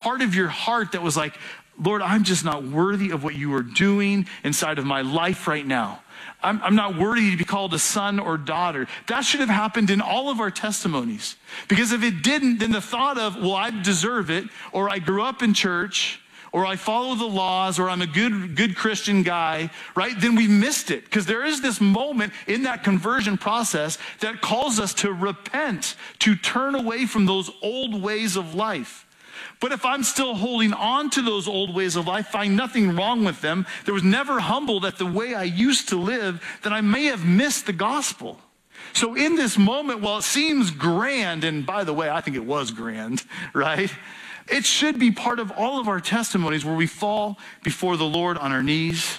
part of your heart that was like, Lord, I'm just not worthy of what you are doing inside of my life right now. I'm not worthy to be called a son or daughter. That should have happened in all of our testimonies. Because if it didn't, then the thought of, well, I deserve it, or I grew up in church, or I follow the laws, or I'm a good Christian guy, right? Then we missed it. Because there is this moment in that conversion process that calls us to repent, to turn away from those old ways of life. But if I'm still holding on to those old ways of life, find nothing wrong with them, there was never humbled at the way I used to live, then I may have missed the gospel. So in this moment, while it seems grand, and by the way, I think it was grand, right? It should be part of all of our testimonies where we fall before the Lord on our knees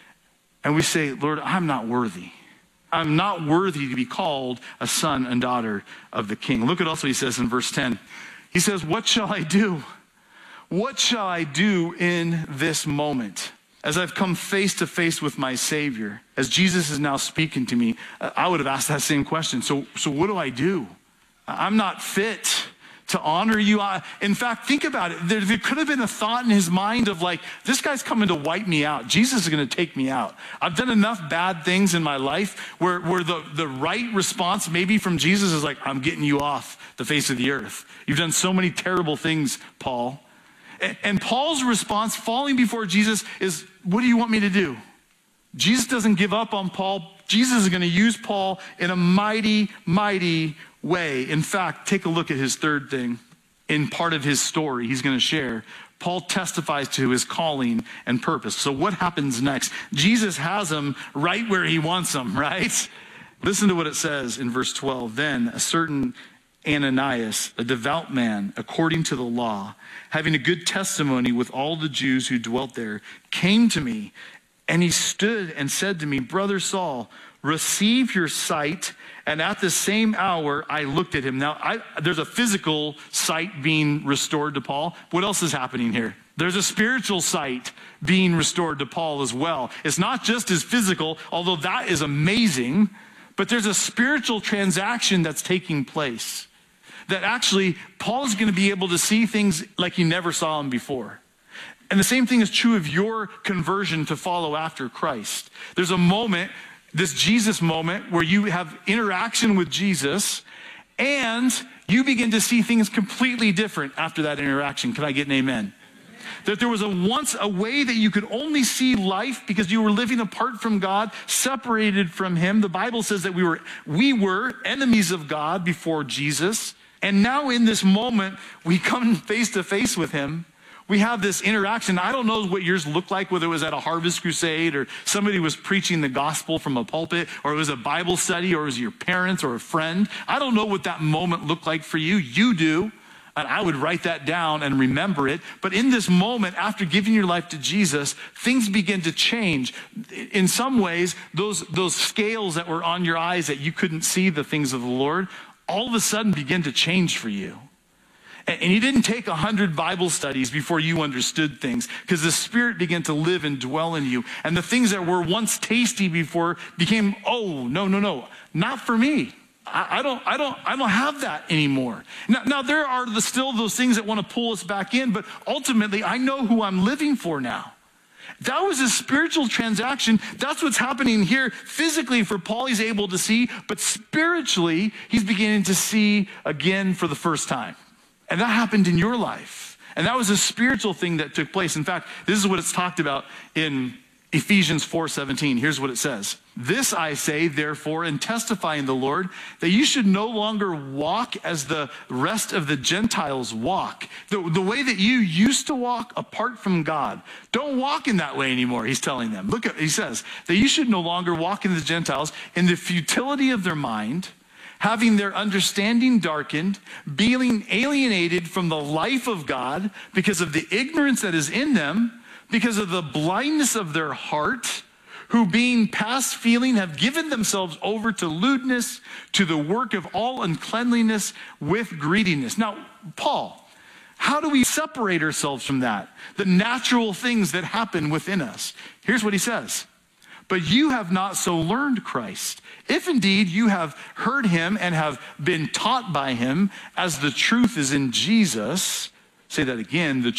and we say, Lord, I'm not worthy. I'm not worthy to be called a son and daughter of the King. Look at also he says in verse 10. He says, what shall I do? What shall I do in this moment? As I've come face to face with my Savior, as Jesus is now speaking to me, I would have asked that same question. So what do I do? I'm not fit to honor you. In fact, think about it. There could have been a thought in his mind of like, this guy's coming to wipe me out. Jesus is going to take me out. I've done enough bad things in my life where the right response maybe from Jesus is like, I'm getting you off the face of the earth. You've done so many terrible things, Paul. And Paul's response, falling before Jesus, is, what do you want me to do? Jesus doesn't give up on Paul. Jesus is going to use Paul in a mighty, mighty way. In fact, take a look at his third thing. In part of his story he's going to share, Paul testifies to his calling and purpose. So what happens next? Jesus has him right where he wants him, right? Listen to what it says in verse 12. Then a certain Ananias, a devout man, according to the law, having a good testimony with all the Jews who dwelt there, came to me, and he stood and said to me, Brother Saul, receive your sight. And at the same hour, I looked at him. Now, there's a physical sight being restored to Paul. What else is happening here? There's a spiritual sight being restored to Paul as well. It's not just his physical, although that is amazing, but there's a spiritual transaction that's taking place. That actually, Paul is going to be able to see things like he never saw them before. And the same thing is true of your conversion to follow after Christ. There's a moment, this Jesus moment, where you have interaction with Jesus and you begin to see things completely different after that interaction. Can I get an amen? That there was once a way that you could only see life because you were living apart from God, separated from him. The Bible says that we were enemies of God before Jesus. And now in this moment, we come face to face with him. We have this interaction. I don't know what yours looked like, whether it was at a harvest crusade or somebody was preaching the gospel from a pulpit, or it was a Bible study, or it was your parents or a friend. I don't know what that moment looked like for you. You do. And I would write that down and remember it. But in this moment, after giving your life to Jesus, things begin to change. In some ways, those scales that were on your eyes that you couldn't see the things of the Lord, all of a sudden begin to change for you. And you didn't take 100 Bible studies before you understood things, because the Spirit began to live and dwell in you. And the things that were once tasty before became, oh, no, not for me. I don't have that anymore. Now there are still those things that want to pull us back in, but ultimately I know who I'm living for now. That was a spiritual transaction. That's what's happening here. Physically for Paul, he's able to see, but spiritually, he's beginning to see again for the first time. And that happened in your life. And that was a spiritual thing that took place. In fact, this is what it's talked about in Ephesians 4:17. Here's what it says. This I say, therefore, and testify in the Lord, that you should no longer walk as the rest of the Gentiles walk. The way that you used to walk apart from God. Don't walk in that way anymore, he's telling them. He says, that you should no longer walk in the Gentiles in the futility of their mind, having their understanding darkened, being alienated from the life of God because of the ignorance that is in them, because of the blindness of their heart, who being past feeling have given themselves over to lewdness, to the work of all uncleanliness with greediness. Now, Paul, how do we separate ourselves from that? The natural things that happen within us. Here's what he says. But you have not so learned Christ. If indeed you have heard him and have been taught by him, as the truth is in Jesus, say that again, the